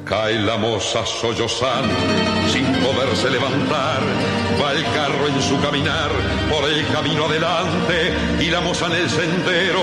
Cae la moza sollozante, sin poderse levantar. Va el carro en su caminar, por el camino adelante, y la moza en el sendero